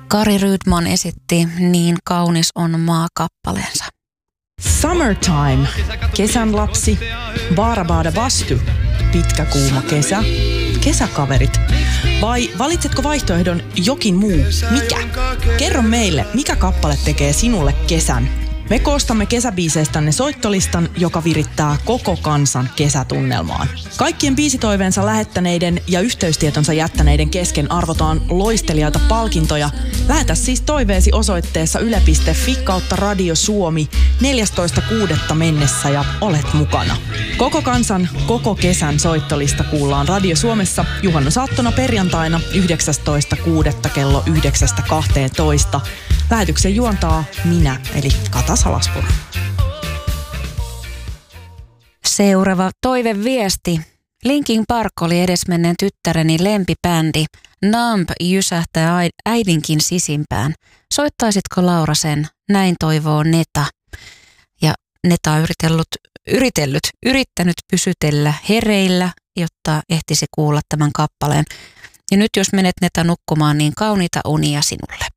Kari Rydman esitti Niin kaunis on maa -kappaleensa. Summertime, kesän lapsi, Baarabada Bastu, pitkä kuuma kesä, kesäkaverit. Vai valitsetko vaihtoehdon jokin muu? Mikä? Kerro meille, mikä kappale tekee sinulle kesän. Me koostamme kesäbiiseistänne soittolistan, joka virittää koko kansan kesätunnelmaan. Kaikkien biisitoiveensa lähettäneiden ja yhteystietonsa jättäneiden kesken arvotaan loistelijoita palkintoja. Lähetä siis toiveesi osoitteessa yle.fi/Radio Suomi 14.6. mennessä ja olet mukana. Koko kansan, koko kesän soittolista kuullaan Radio Suomessa juhannusaattona perjantaina 19.6. kello 9.12. Lähetyksen juontaa minä, eli Kata Salaspuro. Seuraava toiveviesti. Linkin Park oli edesmenneen tyttäreni lempibändi. Numb jysähtää äidinkin sisimpään. Soittaisitko Laura sen? Näin toivoo Neta. Ja Neta on yrittänyt pysytellä hereillä, jotta ehtisi kuulla tämän kappaleen. Ja nyt jos menet Neta nukkumaan, niin kauniita unia sinulle.